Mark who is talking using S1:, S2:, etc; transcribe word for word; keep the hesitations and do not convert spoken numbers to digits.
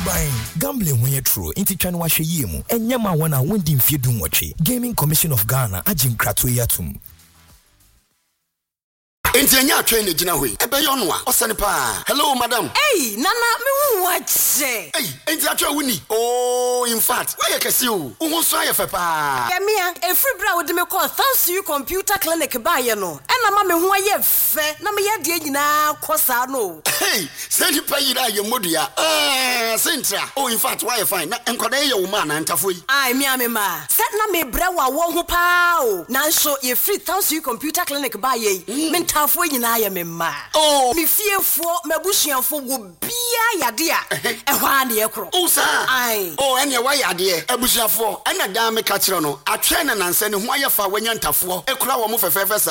S1: Buying gambling when you're true. Inti chanu wa sheyemu. Enyama wana wendi mfiedu mwachi. Gaming Commission of Ghana ajim kratwe yatum.
S2: Enti anya train gina hoi. Ebe yonwa. Osani pa. Hello madam.
S3: Hey, nana me wache.
S2: Hey, enti atwa wuni. Oh, in fact, why you kesi o? Uhun so aye fe pa.
S3: Ya mia, e free bra wo de me call thanks to you computer clinic ba ye no. E na ma me ho aye fe, na me ye de nyina kosa no.
S2: Hey, send pa yi da ye modua. Eh, sentra. Oh, in fact, why you fine? Na enkoda ye wo ma na ntafo yi.
S3: Ai mia me ma. Set na me bra wa wo ho pa o. Na so ye free thanks to you computer clinic ba ye. Me ntafo nyina ye me ma.
S2: Oh,
S3: me fiefo mabusuafo wo bia yade a. E hwa na ye kro.
S2: Oh, sir.
S3: Ai.
S2: Oh, anya why yade abusuafo. Ena da me ka kire no. Atwe na nanse ne ho aye fa wanya ntafo. Ekura wo mo fefefe